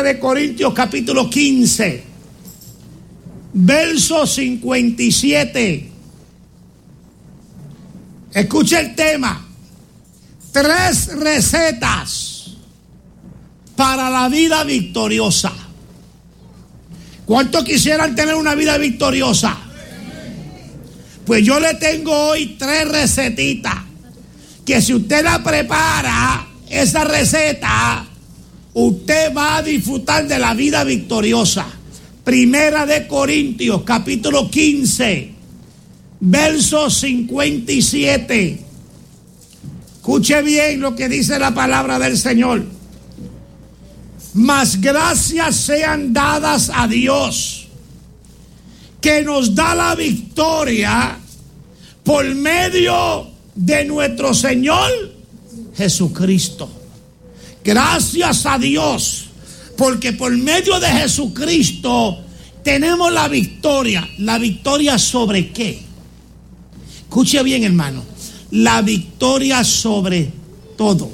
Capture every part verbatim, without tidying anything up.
de Corintios capítulo quince, verso cincuenta y siete. Escucha el tema. Tres recetas para la vida victoriosa. ¿Cuántos quisieran tener una vida victoriosa? Pues yo le tengo hoy tres recetitas que si usted la prepara, esa receta, usted va a disfrutar de la vida victoriosa. Primera de Corintios, capítulo quince, verso cincuenta y siete. Escuche bien lo que dice la palabra del Señor. Mas gracias sean dadas a Dios, que nos da la victoria por medio de nuestro Señor Jesucristo. Gracias a Dios, porque por medio de Jesucristo tenemos la victoria. ¿La victoria sobre qué? Escuche bien, hermano. La victoria sobre todo.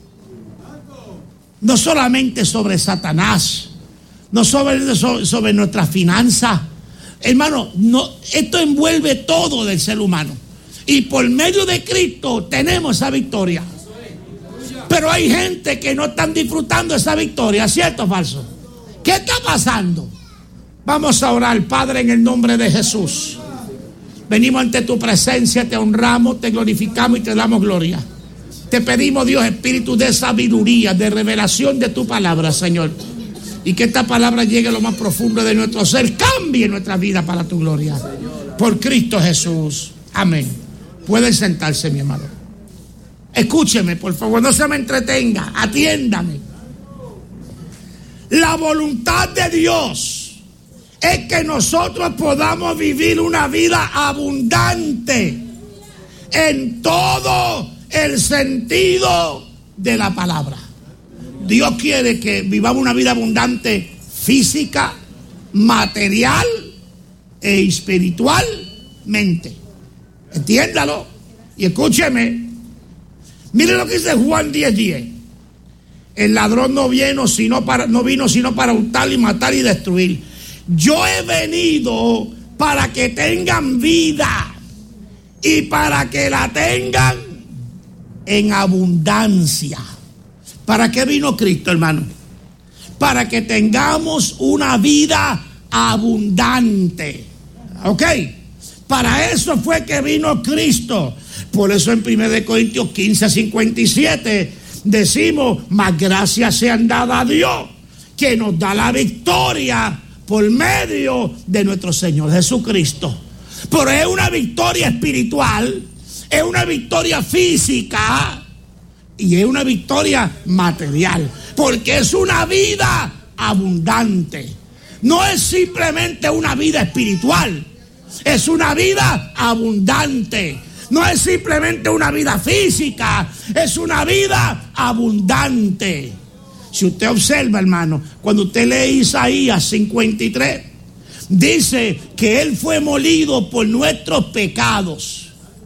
No solamente sobre Satanás, no sobre, sobre, sobre nuestras finanzas. Hermano, no, esto envuelve todo del ser humano. Y por medio de Cristo tenemos esa victoria. Pero hay gente que no están disfrutando esa victoria, ¿cierto o falso? ¿Qué está pasando? Vamos a orar, Padre, en el nombre de Jesús. Venimos ante tu presencia, te honramos, te glorificamos y te damos gloria. Te pedimos, Dios, espíritu de sabiduría, de revelación de tu palabra, Señor. Y que esta palabra llegue a lo más profundo de nuestro ser, cambie nuestra vida para tu gloria. Por Cristo Jesús. Amén. Pueden sentarse, mi hermano. Escúcheme, por favor, no se me entretenga, atiéndame. La voluntad de Dios es que nosotros podamos vivir una vida abundante en todo el sentido de la palabra. Dios quiere que vivamos una vida abundante física, material e espiritualmente. Entiéndalo y escúcheme. Mire lo que dice Juan diez diez. El ladrón no vino sino para, no vino sino para hurtar y matar y destruir. Yo he venido para que tengan vida y para que la tengan en abundancia. ¿Para qué vino Cristo, hermano? Para que tengamos una vida abundante. ¿Ok? Para eso fue que vino Cristo. Por eso en primera de Corintios quince cincuenta y siete decimos, mas gracias sean dadas a Dios, que nos da la victoria por medio de nuestro Señor Jesucristo. Pero es una victoria espiritual, es una victoria física y es una victoria material, porque es una vida abundante. No es simplemente una vida espiritual, es una vida abundante. No es simplemente una vida física, es una vida abundante. Si usted observa, hermano, cuando usted lee Isaías cincuenta y tres, dice que Él fue molido por nuestros pecados,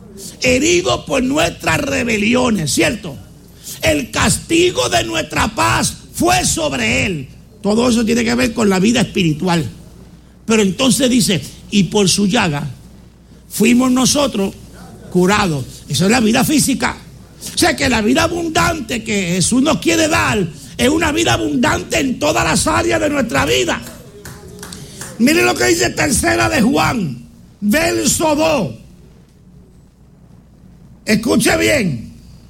herido por nuestras rebeliones, ¿cierto? El castigo de nuestra paz fue sobre Él. Todo eso tiene que ver con la vida espiritual. Pero entonces dice, y por su llaga fuimos nosotros curados. Eso es la vida física. O sea que la vida abundante que Jesús nos quiere dar es una vida abundante en todas las áreas de nuestra vida. Miren lo que dice tercera de Juan, verso dos. Escuche bien.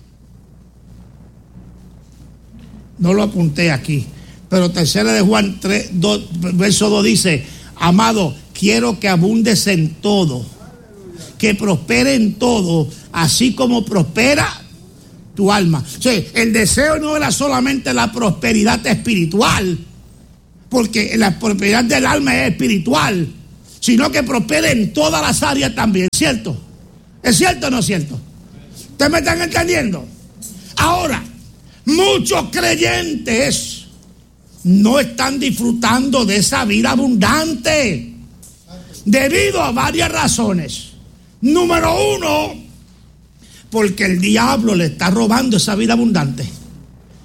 No lo apunté aquí, pero tercera de Juan tres, dos, verso dos dice, amado, quiero que abundes en todo, que prospere en todo, así como prospera tu alma. O sea, el deseo no era solamente la prosperidad espiritual, porque la prosperidad del alma es espiritual, sino que prospere en todas las áreas también, ¿cierto? ¿Es cierto o no es cierto? ¿Ustedes me están entendiendo? Ahora, muchos creyentes no están disfrutando de esa vida abundante debido a varias razones. Número uno, porque el diablo le está robando esa vida abundante.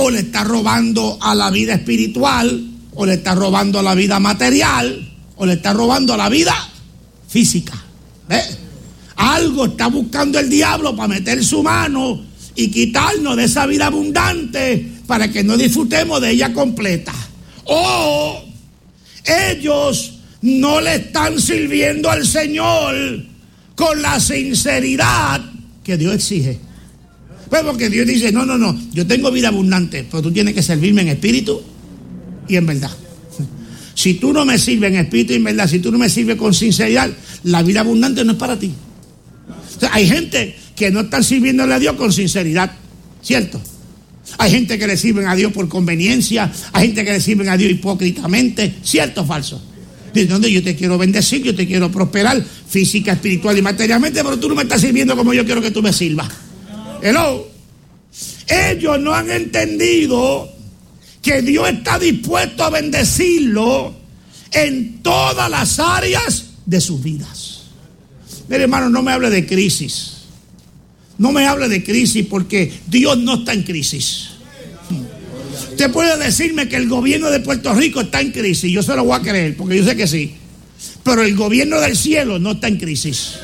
o le está robando a la vida espiritual, o le está robando a la vida material, o le está robando a la vida física. ¿Ves? Algo está buscando el diablo para meter su mano y quitarnos de esa vida abundante para que no disfrutemos de ella completa. O ellos no le están sirviendo al Señor con la sinceridad que Dios exige. Pues porque Dios dice, no, no, no, yo tengo vida abundante, pero tú tienes que servirme en espíritu y en verdad. Si tú no me sirves en espíritu y en verdad, si tú no me sirves con sinceridad, la vida abundante no es para ti. O sea, hay gente que no están sirviéndole a Dios con sinceridad, ¿cierto? Hay gente que le sirven a Dios por conveniencia, hay gente que le sirven a Dios hipócritamente, ¿cierto o falso? ¿De dónde? Yo te quiero bendecir, yo te quiero prosperar física, espiritual y materialmente, pero tú no me estás sirviendo como yo quiero que tú me sirvas. Hello. Ellos no han entendido que Dios está dispuesto a bendecirlo en todas las áreas de sus vidas. Mire, hermano, no me hable de crisis. No me hable de crisis porque Dios no está en crisis. Usted puede decirme que el gobierno de Puerto Rico está en crisis. Yo se lo voy a creer porque yo sé que sí. Pero el gobierno del cielo no está en crisis.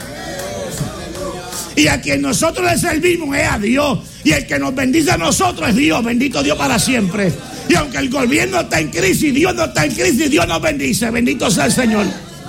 Y a quien nosotros le servimos es a Dios. Y el que nos bendice a nosotros es Dios. Bendito Dios para siempre. Y aunque el gobierno está en crisis, Dios no está en crisis, Dios nos bendice. Bendito sea el Señor.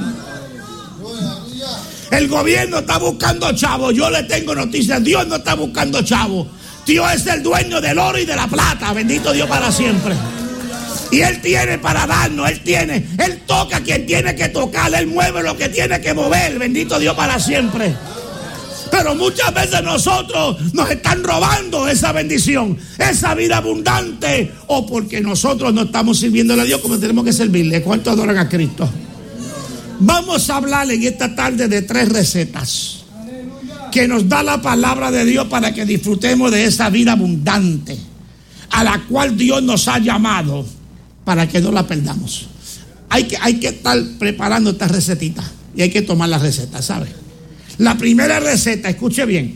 El gobierno está buscando chavos. Yo le tengo noticias. Dios no está buscando chavos. Dios es el dueño del oro y de la plata. Bendito Dios para siempre. Y Él tiene para darnos. Él tiene. Él toca a quien tiene que tocar. Él mueve lo que tiene que mover. Bendito Dios para siempre. Pero muchas veces nosotros nos están robando esa bendición, esa vida abundante, o porque nosotros no estamos sirviéndole a Dios como tenemos que servirle. ¿Cuántos adoran a Cristo? Vamos a hablar en esta tarde de tres recetas que nos da la palabra de Dios para que disfrutemos de esa vida abundante a la cual Dios nos ha llamado para que no la perdamos. Hay que, hay que estar preparando esta recetita y hay que tomar la receta, ¿sabe? La primera receta, escuche bien.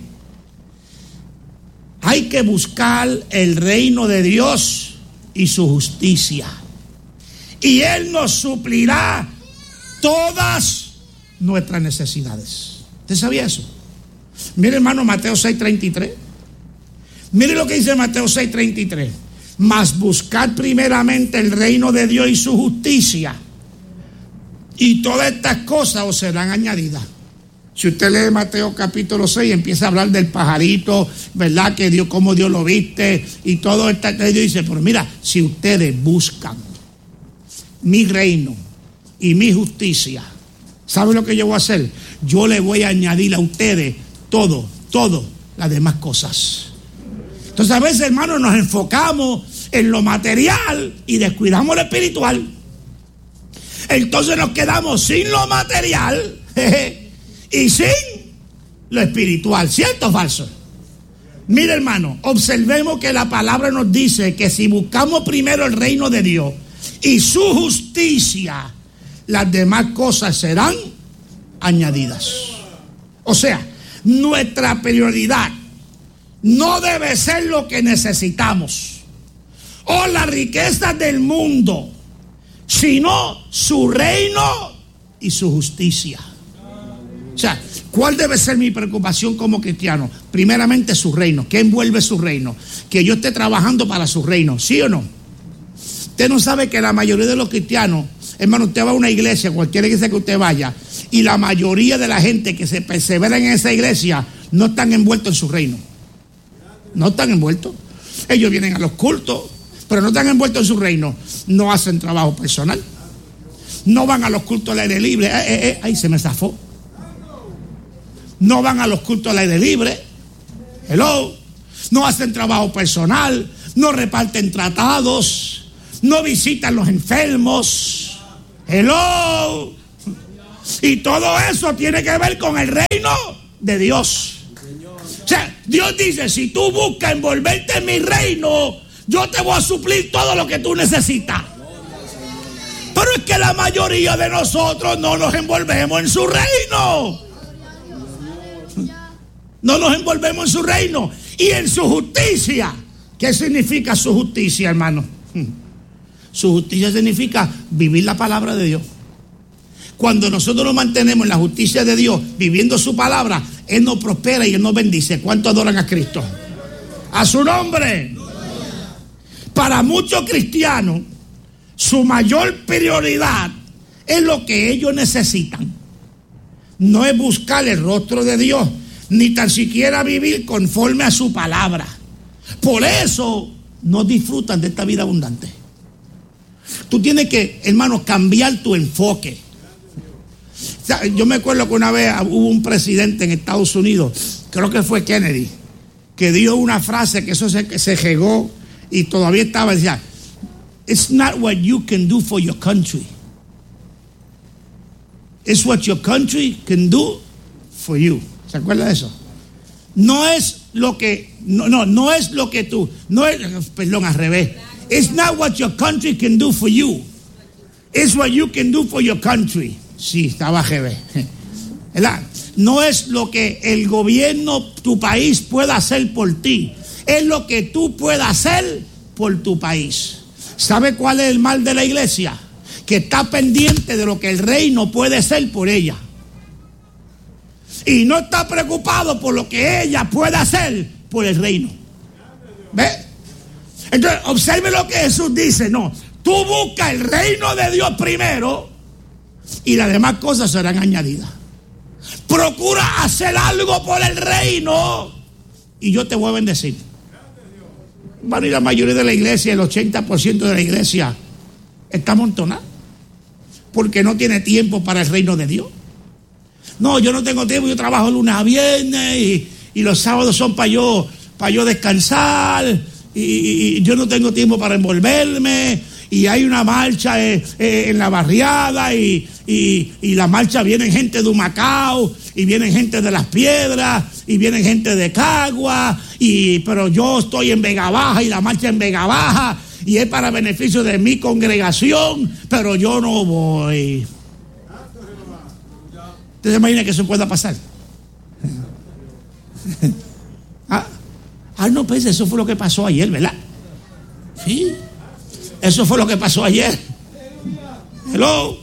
Hay que buscar el reino de Dios y su justicia. Y Él nos suplirá todas nuestras necesidades. ¿Usted sabía eso? Mire, hermano, Mateo seis treinta y tres. Mire lo que dice Mateo seis treinta y tres. Mas buscad primeramente el reino de Dios y su justicia, y todas estas cosas os serán añadidas. Si usted lee Mateo capítulo seis, empieza a hablar del pajarito, ¿verdad? Que Dios, cómo Dios lo viste y todo esto. Dios dice, pero mira, si ustedes buscan mi reino y mi justicia, ¿saben lo que yo voy a hacer? Yo le voy a añadir a ustedes todo, todo, las demás cosas. Entonces a veces, hermanos, nos enfocamos en lo material y descuidamos lo espiritual. Entonces nos quedamos sin lo material, jeje, y sin lo espiritual. ¿Cierto o falso? Mire, hermano, observemos que la palabra nos dice que si buscamos primero el reino de Dios y su justicia, las demás cosas serán añadidas. O sea, nuestra prioridad no debe ser lo que necesitamos o las riquezas del mundo, sino su reino y su justicia. O sea, ¿cuál debe ser mi preocupación como cristiano? Primeramente su reino. ¿Qué envuelve su reino? Que yo esté trabajando para su reino, ¿sí o no? Usted no sabe que la mayoría de los cristianos, hermano, usted va a una iglesia, cualquier iglesia que usted vaya, y la mayoría de la gente que se persevera en esa iglesia no están envueltos en su reino. No están envueltos. Ellos vienen a los cultos, pero no están envueltos en su reino. No hacen trabajo personal. No van a los cultos al aire libre. Eh, eh, eh, ahí se me zafó. No van a los cultos al aire libre. Hello. No hacen trabajo personal. No reparten tratados. No visitan los enfermos. Hello. Y todo eso tiene que ver con el reino de Dios. O sea, Dios dice, si tú buscas envolverte en mi reino, yo te voy a suplir todo lo que tú necesitas. Pero es que la mayoría de nosotros no nos envolvemos en su reino. No nos envolvemos en su reino y en su justicia. ¿Qué significa su justicia, hermano? Su justicia significa vivir la palabra de Dios. Cuando nosotros nos mantenemos en la justicia de Dios, viviendo su palabra, Él nos prospera y Él nos bendice. ¿Cuántos adoran a Cristo? A su nombre. Para muchos cristianos, su mayor prioridad es lo que ellos necesitan. No es buscar el rostro de Dios, ni tan siquiera vivir conforme a su palabra. Por eso no disfrutan de esta vida abundante. Tú tienes que, hermano, cambiar tu enfoque. O sea, yo me acuerdo que una vez hubo un presidente en Estados Unidos, creo que fue Kennedy, que dio una frase que eso se, se regó y todavía estaba, decía, it's not what you can do for your country. It's what your country can do for you. ¿Se acuerda de eso? No es lo que, no, no, no es lo que tú, no es, perdón, al revés. It's not what your country can do for you. It's what you can do for your country. Sí, estaba al revés. ¿Verdad? No es lo que el gobierno, tu país pueda hacer por ti. Es lo que tú puedas hacer por tu país. ¿Sabe cuál es el mal de la iglesia? Que está pendiente de lo que el reino puede ser por ella. Y no está preocupado por lo que ella puede hacer por el reino. ¿Ve? Entonces, observe lo que Jesús dice. No, tú busca el reino de Dios primero y las demás cosas serán añadidas. Procura hacer algo por el reino y yo te voy a bendecir. Bueno, y la mayoría de la iglesia, el ochenta por ciento de la iglesia está amontonada porque no tiene tiempo para el reino de Dios. No, yo no tengo tiempo, yo trabajo lunes a viernes y, y los sábados son para yo, para yo descansar y, y, y yo no tengo tiempo para envolverme y hay una marcha eh, eh, en la barriada y, y, y la marcha viene gente de Humacao y viene gente de Las Piedras y viene gente de Cagua y pero yo estoy en Vega Baja y la marcha en Vega Baja y es para beneficio de mi congregación, pero yo no voy. ¿Usted se imagina que eso pueda pasar? ah, ah, no, pues eso fue lo que pasó ayer, ¿verdad? Sí, eso fue lo que pasó ayer. Hello.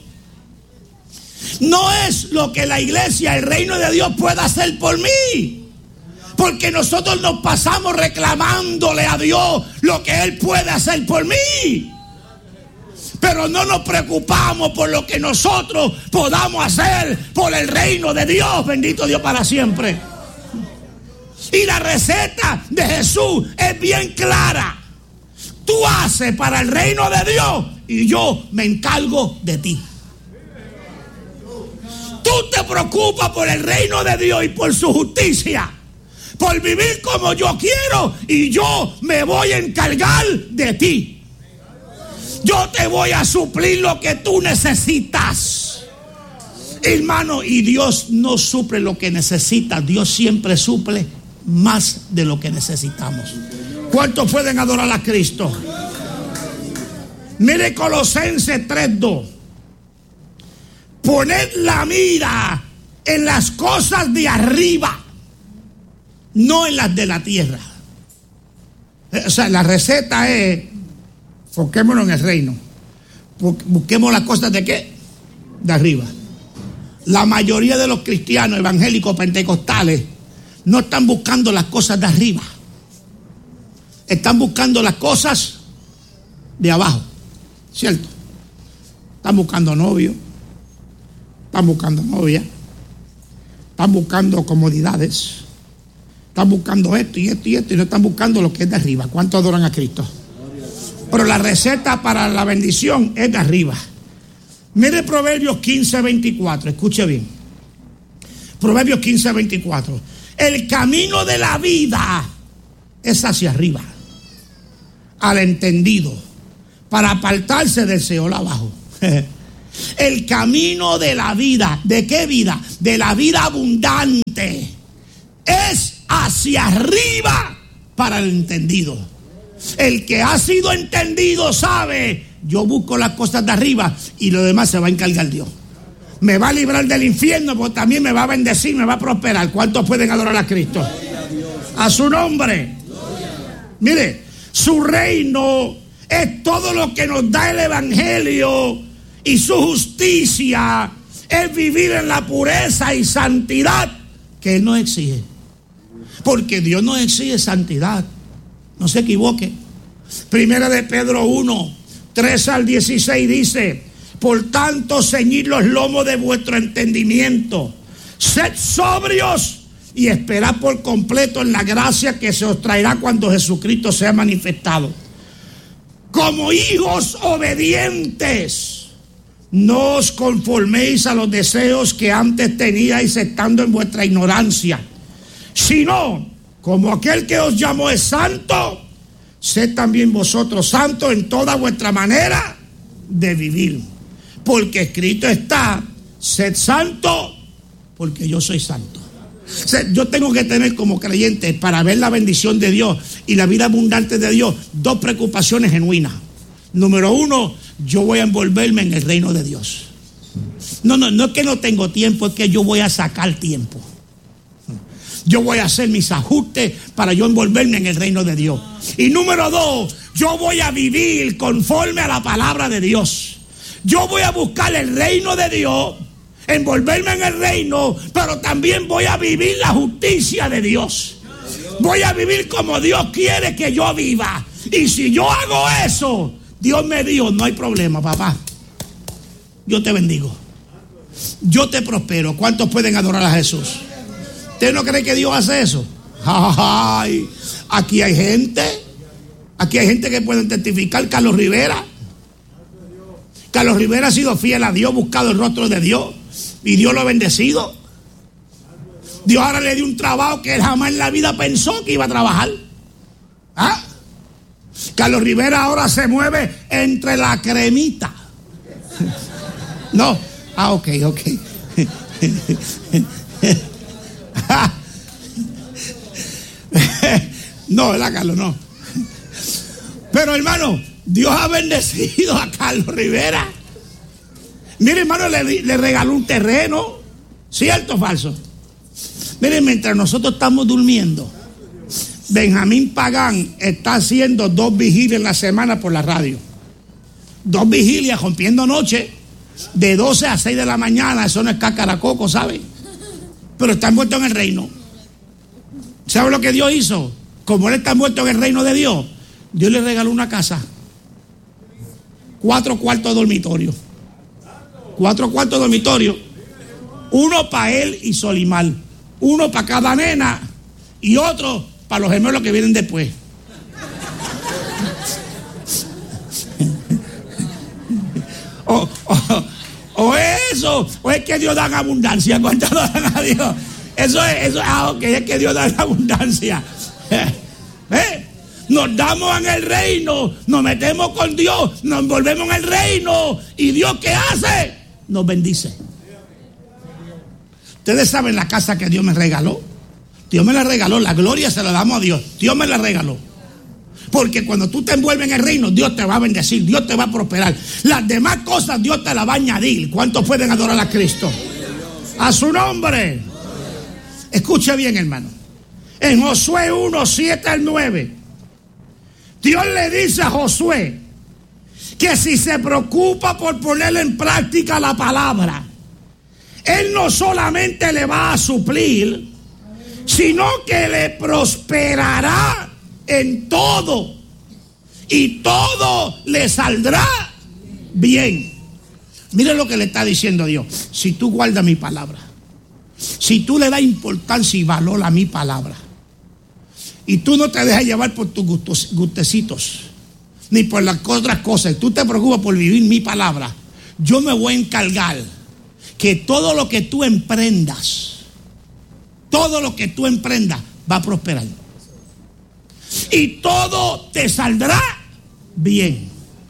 No es lo que la iglesia, el reino de Dios pueda hacer por mí. Porque nosotros nos pasamos reclamándole a Dios lo que Él puede hacer por mí. Pero no nos preocupamos por lo que nosotros podamos hacer por el reino de Dios. Bendito Dios para siempre. Y la receta de Jesús es bien clara. Tú haces para el reino de Dios y yo me encargo de ti. Tú te preocupas por el reino de Dios y por su justicia, por vivir como yo quiero y yo me voy a encargar de ti. Yo te voy a suplir lo que tú necesitas, hermano. Y Dios no suple lo que necesita. Dios siempre suple más de lo que necesitamos. ¿Cuántos pueden adorar a Cristo? Mire Colosenses tres dos. Poned la mira en las cosas de arriba, no en las de la tierra. O sea, la receta es: enfoquémonos en el reino. Busquemos las cosas de qué? De arriba. La mayoría de los cristianos evangélicos pentecostales no están buscando las cosas de arriba. Están buscando las cosas de abajo. ¿Cierto? Están buscando novio. Están buscando novia. Están buscando comodidades. Están buscando esto y esto y esto y no están buscando lo que es de arriba. ¿Cuántos adoran a Cristo? Pero la receta para la bendición es de arriba. Mire Proverbios quince veinticuatro, escuche bien. Proverbios quince veinticuatro. El camino de la vida es hacia arriba, al entendido, para apartarse del Seol abajo. El camino de la vida, ¿de qué vida? De la vida abundante, es hacia arriba para el entendido. El que ha sido entendido sabe: yo busco las cosas de arriba y lo demás se va a encargar Dios. Me va a librar del infierno, pero también me va a bendecir, me va a prosperar. ¿Cuántos pueden adorar a Cristo? A su nombre. Mire, Su reino es todo lo que nos da el evangelio, y su justicia es vivir en la pureza y santidad que Él nos exige. Porque Dios nos exige santidad. No se equivoque. Primera de Pedro uno, trece al dieciséis dice: por tanto, ceñid los lomos de vuestro entendimiento, sed sobrios y esperad por completo en la gracia que se os traerá cuando Jesucristo sea manifestado. Como hijos obedientes, no os conforméis a los deseos que antes teníais estando en vuestra ignorancia, sino como aquel que os llamó es santo, sed también vosotros santos en toda vuestra manera de vivir. Porque escrito está: sed santo, porque yo soy santo. O sea, yo tengo que tener como creyente, para ver la bendición de Dios y la vida abundante de Dios, dos preocupaciones genuinas. Número uno, yo voy a envolverme en el reino de Dios. No, no, no es que no tengo tiempo, es que yo voy a sacar tiempo. Yo voy a hacer mis ajustes para yo envolverme en el reino de Dios. Y número dos, yo voy a vivir conforme a la palabra de Dios. Yo voy a buscar el reino de Dios, envolverme en el reino, pero también voy a vivir la justicia de Dios. Voy a vivir como Dios quiere que yo viva. Y si yo hago eso, Dios me dijo: no hay problema, papá. Yo te bendigo. Yo te prospero. ¿Cuántos pueden adorar a Jesús? ¿Usted no cree que Dios hace eso? Ay, aquí hay gente, aquí hay gente que pueden testificar. Carlos Rivera. Carlos Rivera ha sido fiel a Dios, buscado el rostro de Dios, y Dios lo ha bendecido. Dios ahora le dio un trabajo que él jamás en la vida pensó que iba a trabajar. ¿Ah? Carlos Rivera ahora se mueve entre la cremita. No, ah, ok, ok. No, ¿verdad, Carlos? No. Pero, hermano, Dios ha bendecido a Carlos Rivera. Mire, hermano, le, le regaló un terreno. ¿Cierto o falso? Mire, mientras nosotros estamos durmiendo, Benjamín Pagán está haciendo dos vigilias en la semana por la radio. Dos vigilias rompiendo noche, de doce a seis de la mañana. Eso no es cacaracoco, ¿sabe? Pero está envuelto en el reino. ¿Sabe lo que Dios hizo? Como él está envuelto en el reino de Dios, Dios le regaló una casa. Cuatro cuartos de dormitorio. Cuatro cuartos de dormitorio. Uno para él y Solimar. Uno para cada nena y otro para los gemelos que vienen después. O, o, o eso, o es que Dios da en abundancia. ¿Cuánto dan a Dios? Eso es, eso, ah, ok, es que Dios da en abundancia. ¿Eh? Nos damos en el reino, nos metemos con Dios, nos envolvemos en el reino, y Dios, ¿qué hace? Nos bendice. Ustedes saben la casa que Dios me regaló. Dios me la regaló, la gloria se la damos a Dios. Dios me la regaló. Porque cuando tú te envuelves en el reino, Dios te va a bendecir, Dios te va a prosperar. Las demás cosas Dios te las va a añadir. ¿Cuántos pueden adorar a Cristo? A su nombre. Escuche bien, hermano. En Josué uno, siete al nueve, Dios le dice a Josué que si se preocupa por poner en práctica la palabra, Él no solamente le va a suplir, sino que le prosperará en todo, y todo le saldrá bien. Mire lo que le está diciendo Dios: si tú guardas mi palabra, si tú le das importancia y valor a mi palabra, y tú no te dejas llevar por tus gustos, gustecitos, ni por las otras cosas, y tú te preocupas por vivir mi palabra, yo me voy a encargar que todo lo que tú emprendas, todo lo que tú emprendas va a prosperar. Y todo te saldrá bien.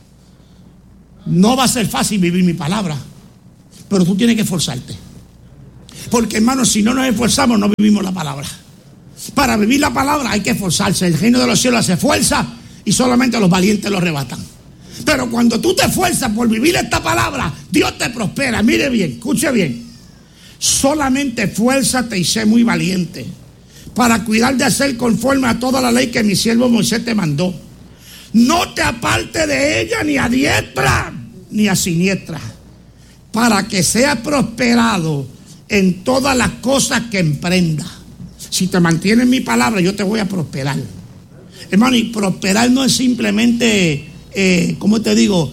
No va a ser fácil vivir mi palabra, pero tú tienes que esforzarte. Porque, hermanos, si no nos esforzamos, no vivimos la palabra. Para vivir la palabra hay que esforzarse. El reino de los cielos hace fuerza y solamente los valientes lo arrebatan. Pero cuando tú te esfuerzas por vivir esta palabra, Dios te prospera. Mire bien, escuche bien. Solamente esfuérzate y sé muy valiente para cuidar de hacer conforme a toda la ley que mi siervo Moisés te mandó. no te aparte de ella ni a diestra ni a siniestra, para que sea prosperado en todas las cosas que emprenda. Si te mantienes en mi palabra, yo te voy a prosperar. Hermano, y prosperar no es simplemente, eh, ¿cómo te digo?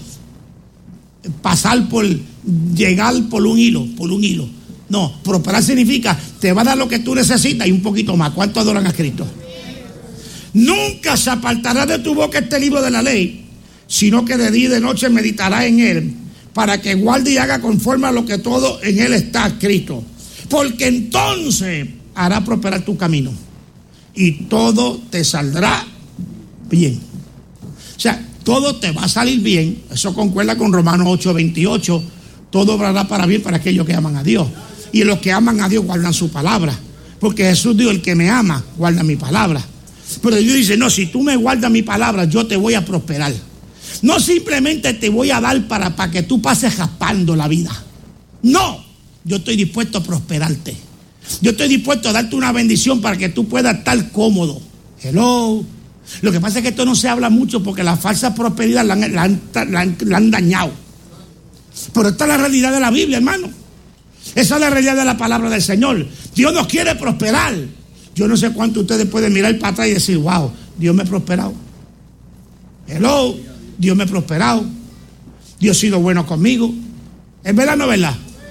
Pasar por, llegar por un hilo, por un hilo. No, prosperar significa, te va a dar lo que tú necesitas y un poquito más. ¿Cuánto adoran a Cristo? Nunca se apartará de tu boca este libro de la ley, sino que de día y de noche meditarás en él, para que guarde y haga conforme a lo que todo en él está escrito. Porque entonces hará prosperar tu camino y todo te saldrá bien. O sea, todo te va a salir bien. Eso concuerda con Romanos ocho veintiocho. Todo obrará para bien para aquellos que aman a Dios. Y los que aman a Dios guardan su palabra. Porque Jesús dijo, el que me ama, guarda mi palabra. Pero Dios dice, no, si tú me guardas mi palabra, yo te voy a prosperar. No simplemente te voy a dar para, para que tú pases raspando la vida. No, yo estoy dispuesto a prosperarte. Yo estoy dispuesto a darte una bendición para que tú puedas estar cómodo. Hello. Lo que pasa es que esto no se habla mucho porque la falsa prosperidad la han, la han, la han, la han dañado. Pero esta es la realidad de la Biblia, hermano. Esa es la realidad de la palabra del Señor. Dios nos quiere prosperar. Yo no sé cuánto ustedes pueden mirar para atrás y decir, wow, Dios me ha prosperado. Hello, Dios me ha prosperado. Dios ha sido bueno conmigo. ¿Es verdad o no es verdad?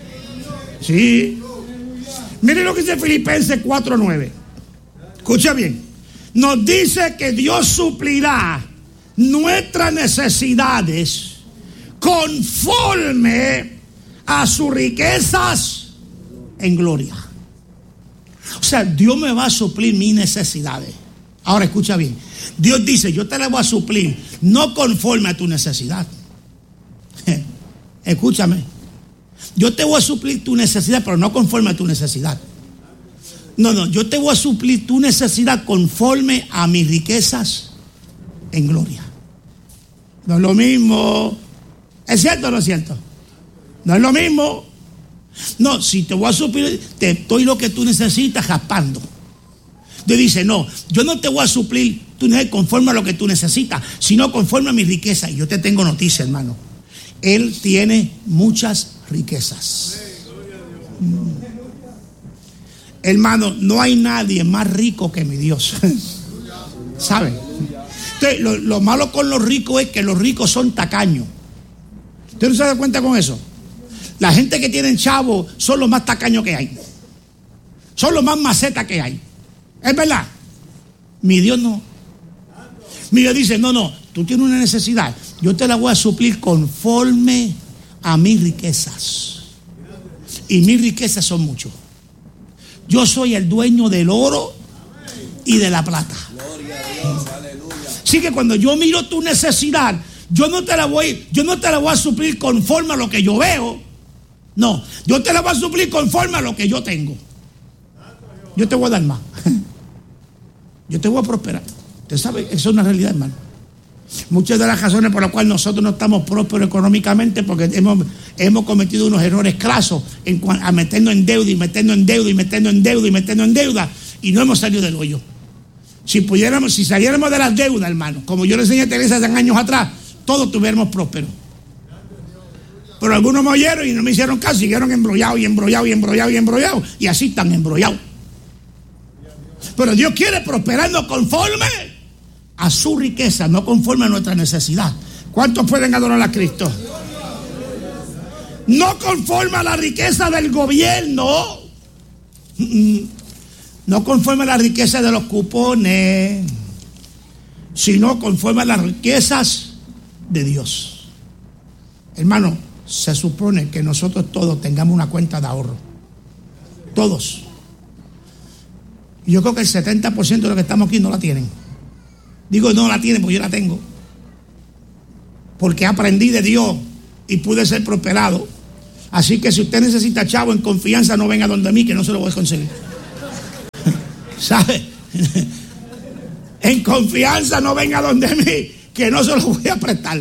Sí. Miren lo que dice Filipenses cuatro nueve. Escucha bien. Nos dice que Dios suplirá nuestras necesidades conforme a sus riquezas en gloria. O sea, Dios me va a suplir mis necesidades. Ahora escucha bien. Dios dice, yo te la voy a suplir no conforme a tu necesidad. Escúchame. Yo te voy a suplir tu necesidad, pero no conforme a tu necesidad. No, no, yo te voy a suplir tu necesidad conforme a mis riquezas en gloria. No es lo mismo. ¿Es cierto o no es cierto? No es lo mismo. No, si te voy a suplir, te doy lo que tú necesitas raspando. Dios dice, no, yo no te voy a suplir tu necesidad conforme a lo que tú necesitas, sino conforme a mi riqueza. Y yo te tengo noticia, hermano. Él tiene muchas riquezas. Mm. Hermano, no hay nadie más rico que mi Dios. ¿Sabe? Entonces, lo, lo malo con los ricos es que los ricos son tacaños. ¿Usted no se da cuenta con eso? La gente que tienen chavo son los más tacaños que hay. Son los más macetas que hay. ¿Es verdad? Mi Dios no. Mi Dios dice, no, no, tú tienes una necesidad. Yo te la voy a suplir conforme a mis riquezas. Y mis riquezas son muchas. Yo soy el dueño del oro y de la plata. Así que cuando yo miro tu necesidad, yo no te la voy, yo no te la voy a suplir conforme a lo que yo veo. No, yo te la voy a suplir conforme a lo que yo tengo. Yo te voy a dar más. Yo te voy a prosperar. Usted sabe, eso es una realidad, hermano. Muchas de las razones por las cuales nosotros no estamos prósperos económicamente, porque hemos, hemos cometido unos errores crasos en, a meternos en deuda y meternos en deuda y meternos en deuda y meternos en deuda y no hemos salido del hoyo. Si pudiéramos, si saliéramos de las deudas, hermano, como yo le enseñé a Teresa hace años atrás, todos tuviéramos prósperos. Pero algunos me oyeron y no me hicieron caso, siguieron embrollados y embrollados y embrollados y embrollados y así están embrollados. Pero Dios quiere prosperarnos conforme a su riqueza, no conforme a nuestra necesidad. ¿Cuántos pueden adorar a Cristo? No conforme a la riqueza del gobierno, no conforme a la riqueza de los cupones, sino conforme a las riquezas de Dios. Hermano, se supone que nosotros todos tengamos una cuenta de ahorro. Todos. Yo creo que el setenta por ciento de los que estamos aquí no la tienen. Digo, no la tienen porque yo la tengo. Porque aprendí de Dios y pude ser prosperado. Así que si usted necesita chavo en confianza, no venga donde mí, que no se lo voy a conseguir. ¿Sabe? En confianza no venga donde mí, que no se lo voy a prestar.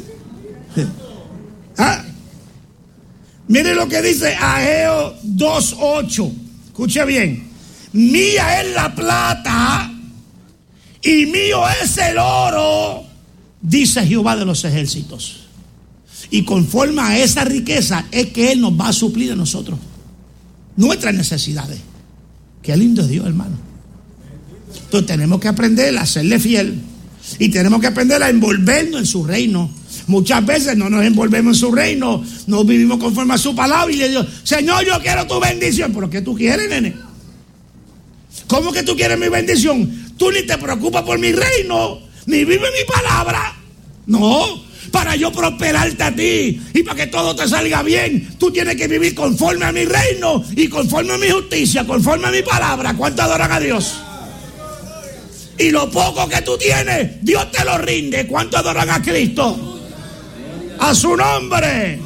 ¿Ah? Mire lo que dice Ageo dos ocho. Escuche bien. Mía es la plata y mío es el oro dice Jehová de los ejércitos. Y conforme a esa riqueza es que Él nos va a suplir a nosotros nuestras necesidades. Qué lindo es Dios, hermano. Entonces tenemos que aprender a serle fiel. Y tenemos que aprender a envolvernos en su reino. Muchas veces no nos envolvemos en su reino, no vivimos conforme a su palabra y le digo, Señor, yo quiero tu bendición. ¿Pero qué tú quieres, nene? ¿Cómo que tú quieres mi bendición? Tú ni te preocupas por mi reino, ni vives mi palabra. No, para yo prosperarte a ti y para que todo te salga bien, tú tienes que vivir conforme a mi reino y conforme a mi justicia, conforme a mi palabra. ¿Cuánto adoran a Dios? Y lo poco que tú tienes, Dios te lo rinde. ¿Cuánto adoran a Cristo? A su nombre.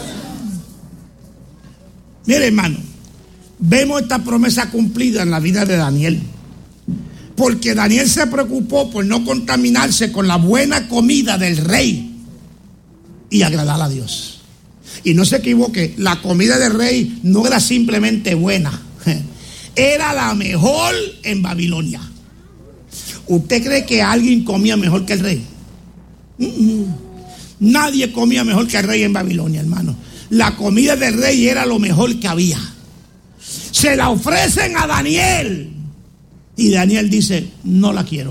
Mire, hermano, vemos esta promesa cumplida en la vida de Daniel. Porque Daniel se preocupó por no contaminarse con la buena comida del rey y agradar a Dios. Y no se equivoque, la comida del rey no era simplemente buena, era la mejor en Babilonia. ¿Usted cree que alguien comía mejor que el rey? Mm-mm. Nadie comía mejor que el rey en Babilonia, hermano. La comida del rey era lo mejor que había. Se la ofrecen a Daniel y Daniel dice, no la quiero.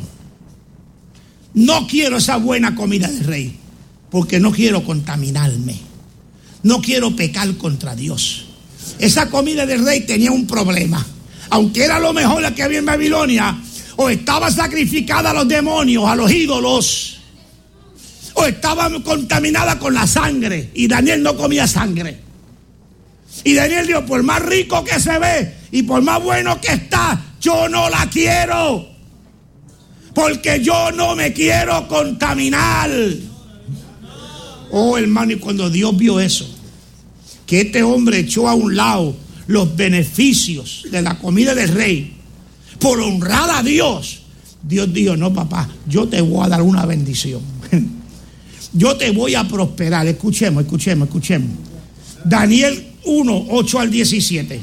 No quiero esa buena comida del rey porque no quiero contaminarme. No quiero pecar contra Dios. Esa comida del rey tenía un problema. Aunque era lo mejor que había en Babilonia, o estaba sacrificada a los demonios, a los ídolos, o estaba contaminada con la sangre. Y Daniel no comía sangre. Y Daniel dijo, por más rico que se ve y por más bueno que está, yo no la quiero, porque yo no me quiero contaminar. Oh, hermano, y cuando Dios vio eso, que este hombre echó a un lado los beneficios de la comida del rey por honrar a Dios, Dios dijo, no, papá, yo te voy a dar una bendición. Yo te voy a prosperar. Escuchemos, escuchemos, escuchemos. Daniel uno, ocho al diecisiete.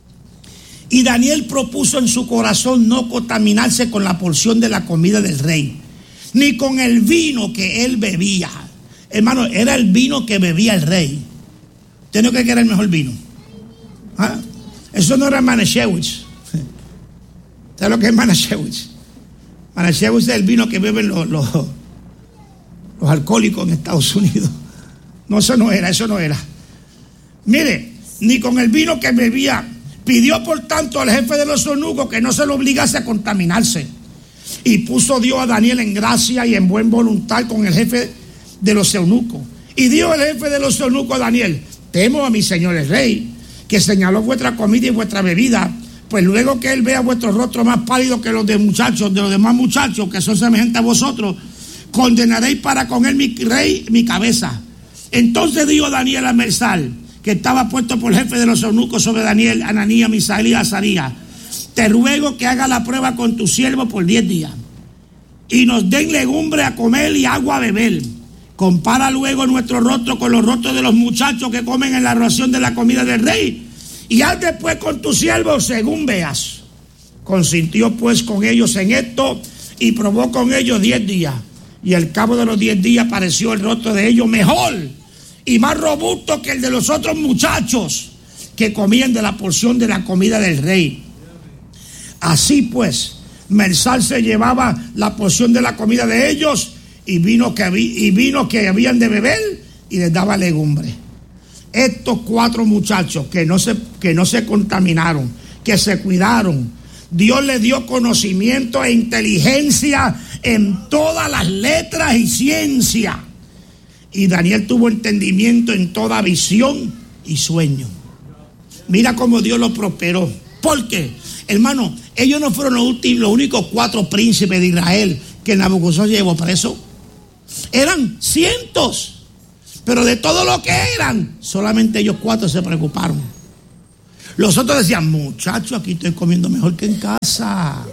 Y Daniel propuso en su corazón no contaminarse con la porción de la comida del rey, ni con el vino que él bebía. Hermano, era el vino que bebía el rey. ¿Usted no cree que era el mejor vino? ¿Ah? Eso no era Manischewitz. ¿Sabe lo que es Manischewitz? Manischewitz es el vino que beben los, los, los alcohólicos en Estados Unidos. No, eso no era, eso no era. Mire, ni con el vino que bebía. Pidió por tanto al jefe de los eunucos que no se lo obligase a contaminarse. Y puso Dios a Daniel en gracia y en buen voluntad con el jefe de los eunucos. Y dijo el jefe de los eunucos a Daniel, temo a mi señor el rey, que señaló vuestra comida y vuestra bebida, pues luego que él vea vuestro rostro más pálido que los de muchachos, de los demás muchachos que son semejantes a vosotros, condenaréis para con él mi rey, mi cabeza. Entonces dijo Daniel a Mersal, que estaba puesto por jefe de los eunucos sobre Daniel, Ananías, Misael y Azarías, te ruego que haga la prueba con tu siervo por diez días y nos den legumbre a comer y agua a beber. Compara luego nuestro rostro con los rostros de los muchachos que comen en la ración de la comida del rey y haz después con tu siervo según veas. Consintió pues con ellos en esto y probó con ellos diez días y al cabo de los diez días pareció el rostro de ellos mejor y más robusto que el de los otros muchachos que comían de la porción de la comida del rey. Así pues, Mersal se llevaba la porción de la comida de ellos y vino que, y vino que habían de beber y les daba legumbre. Estos cuatro muchachos que no se, que no se contaminaron, que se cuidaron, Dios les dio conocimiento e inteligencia en todas las letras y ciencia. Y Daniel tuvo entendimiento en toda visión y sueño. Mira cómo Dios lo prosperó. ¿Por qué? Hermano, ellos no fueron los, últimos, los únicos cuatro príncipes de Israel que Nabucodonosor llevó preso. Eran cientos. Pero de todo lo que eran, solamente ellos cuatro se preocuparon. Los otros decían, muchachos, aquí estoy comiendo mejor que en casa.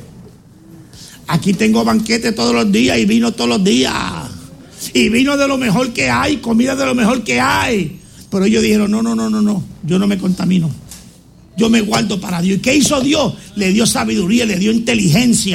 Aquí tengo banquete todos los días y vino todos los días. Y vino de lo mejor que hay, comida de lo mejor que hay. Pero ellos dijeron, no, no, no, no, no, yo no me contamino. Yo me guardo para Dios. ¿Y qué hizo Dios? Le dio sabiduría, le dio inteligencia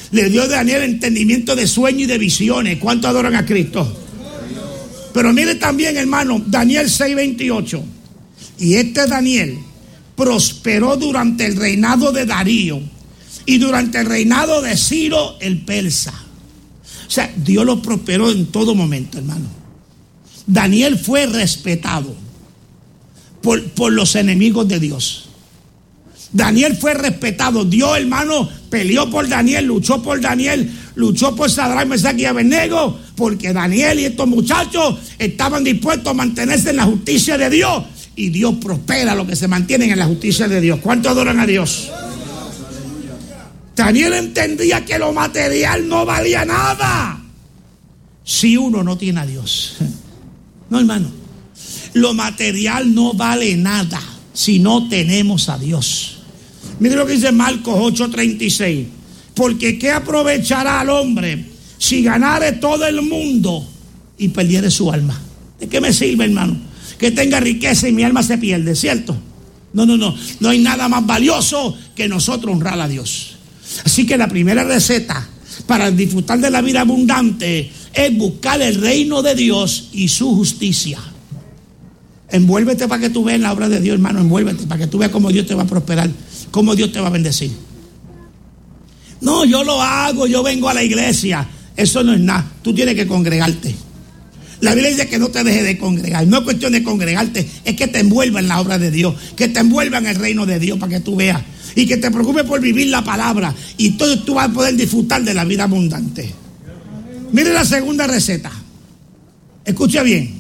Le dio a Daniel entendimiento de sueño y de visiones. ¿Cuántos adoran a Cristo? Pero mire también, hermano, Daniel seis veintiocho. Y este Daniel prosperó durante el reinado de Darío y durante el reinado de Ciro el persa. O sea, Dios lo prosperó en todo momento, hermano. Daniel fue respetado por, por los enemigos de Dios. Daniel fue respetado. Dios, hermano, peleó por Daniel, luchó por Daniel, luchó por Sadrach, Mesach y Abednego, porque Daniel y estos muchachos estaban dispuestos a mantenerse en la justicia de Dios. Y Dios prospera a los que se mantienen en la justicia de Dios. ¿Cuántos adoran a Dios? Daniel entendía que lo material no valía nada si uno no tiene a Dios. No, hermano. Lo material no vale nada si no tenemos a Dios. Mire lo que dice Marcos ocho treinta y seis. Porque ¿qué aprovechará al hombre si ganare todo el mundo y perdiere su alma? ¿De qué me sirve, hermano? Que tenga riqueza y mi alma se pierde, ¿cierto? No, no, no. No hay nada más valioso que nosotros honrar a Dios. Así que la primera receta para disfrutar de la vida abundante es buscar el reino de Dios y su justicia. Envuélvete para que tú veas la obra de Dios, hermano. Envuélvete para que tú veas cómo Dios te va a prosperar, cómo Dios te va a bendecir. No, yo lo hago, yo vengo a la iglesia. Eso no es nada. Tú tienes que congregarte. La Biblia dice que no te dejes de congregar. No es cuestión de congregarte, es que te envuelva en la obra de Dios, que te envuelva en el reino de Dios para que tú veas. Y que te preocupes por vivir la palabra. Y entonces tú vas a poder disfrutar de la vida abundante. Mire la segunda receta. Escuche bien.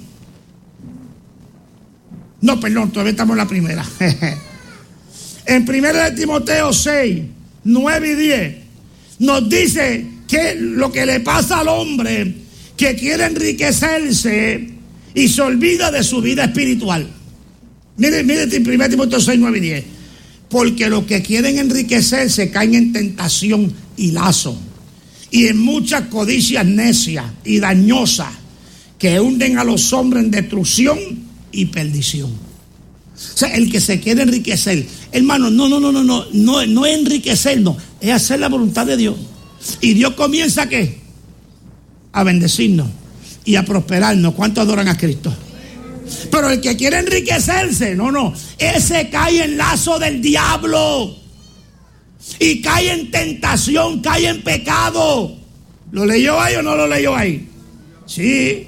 No, perdón, todavía estamos en la primera. En primera de Timoteo seis, nueve y diez nos dice que lo que le pasa al hombre que quiere enriquecerse y se olvida de su vida espiritual. Mire, mire en primera de Timoteo seis, nueve y diez. Porque los que quieren enriquecerse caen en tentación y lazo, y en muchas codicias necias y dañosas que hunden a los hombres en destrucción y perdición. O sea, el que se quiere enriquecer, hermano, no, no, no, no, no, no, no es enriquecernos, es hacer la voluntad de Dios. Y Dios comienza ¿a qué? A bendecirnos y a prosperarnos. ¿Cuántos adoran a Cristo? Pero el que quiere enriquecerse, no, no, ese cae en lazo del diablo y cae en tentación, cae en pecado. ¿Lo leyó ahí o no lo leyó ahí? Sí.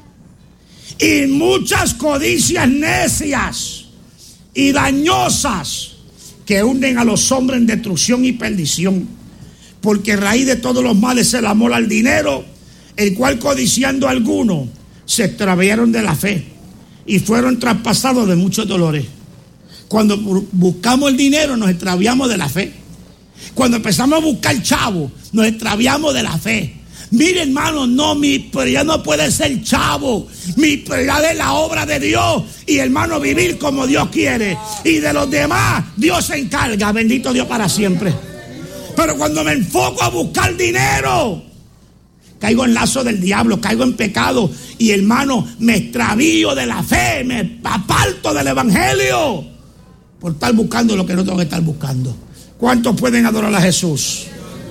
Y muchas codicias necias y dañosas que hunden a los hombres en destrucción y perdición, porque raíz de todos los males es el amor al dinero, el cual codiciando a algunos se extraviaron de la fe y fueron traspasados de muchos dolores. Cuando buscamos el dinero nos extraviamos de la fe. Cuando empezamos a buscar chavo, nos extraviamos de la fe. Mire, hermano, no, mi prioridad no puede ser chavo. Mi prioridad es la obra de Dios. Y, hermano, vivir como Dios quiere. Y de los demás, Dios se encarga. Bendito Dios para siempre. Pero cuando me enfoco a buscar dinero, caigo en lazo del diablo, caigo en pecado. Y, hermano, me extravío de la fe, me aparto del evangelio por estar buscando lo que no tengo que estar buscando. ¿Cuántos pueden adorar a Jesús?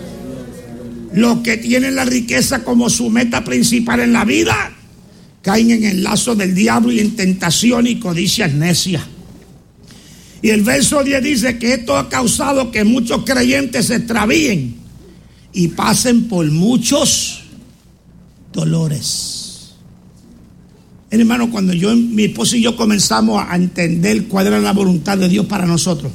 Los que tienen la riqueza como su meta principal en la vida caen en el lazo del diablo y en tentación y codicias necias. Y el verso diez dice que esto ha causado que muchos creyentes se extravíen y pasen por muchos dolores. Hermano, cuando yo, mi esposo y yo comenzamos a entender cuál era la voluntad de Dios para nosotros,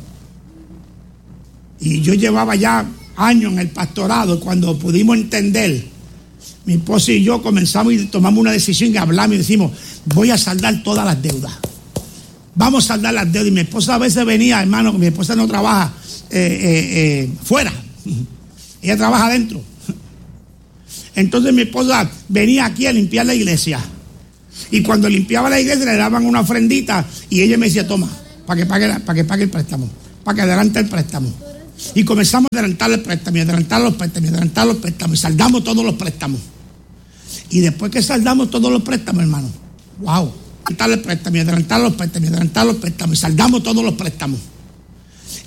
y yo llevaba ya años en el pastorado, cuando pudimos entender, mi esposa y yo comenzamos y tomamos una decisión y hablamos y decimos, voy a saldar todas las deudas, vamos a saldar las deudas. Y mi esposa a veces venía, hermano, mi esposa no trabaja eh, eh, eh, fuera, ella trabaja adentro. Entonces mi esposa venía aquí a limpiar la iglesia, y cuando limpiaba la iglesia le daban una ofrendita y ella me decía, toma, para que pague, para que pague el préstamo, para que adelante el préstamo. Y comenzamos a adelantar el préstamo, y adelantar los préstamos, y adelantar los préstamos, y saldamos todos los préstamos. Y después que saldamos todos los préstamos, hermano, wow, adelantar el préstamo, y adelantar los préstamos, y adelantar los préstamos, y saldamos todos los préstamos.